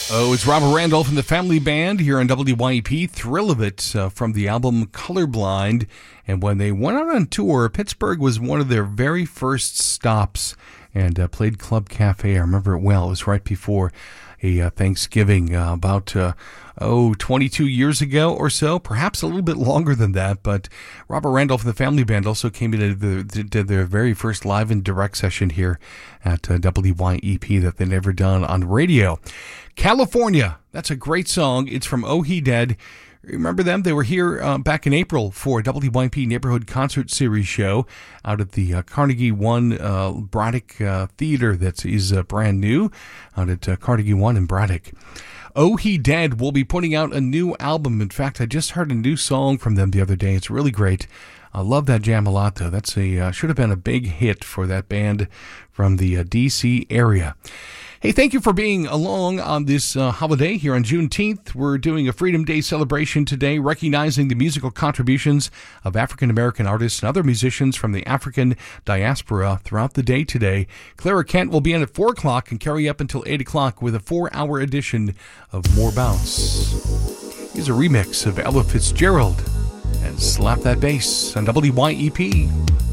Oh, it's Robert Randolph and the Family Band here on WYEP. Thrill of It from the album Colorblind. And when they went out on tour, Pittsburgh was one of their very first stops and played Club Cafe. I remember it well. It was right before a Thanksgiving, about 22 years ago or so, perhaps a little bit longer than that. But Robert Randolph and the Family Band also came into did their very first live and direct session here at WYEP that they'd never done on radio. California, that's a great song. It's from Oh He Dead. Remember them? They were here back in April for a WYP Neighborhood Concert Series show out at the Carnegie One Braddock Theater that is brand new out at Carnegie One in Braddock. Oh He Dead will be putting out a new album. In fact, I just heard a new song from them the other day. It's really great. I love that jam a lot, though. That's should have been a big hit for that band from the D.C. area. Hey, thank you for being along on this holiday here on Juneteenth. We're doing a Freedom Day celebration today, recognizing the musical contributions of African-American artists and other musicians from the African diaspora throughout the day today. Clara Kent will be in at 4 o'clock and carry up until 8 o'clock with a 4-hour edition of More Bounce. Here's a remix of Ella Fitzgerald and Slap That Bass on WYEP.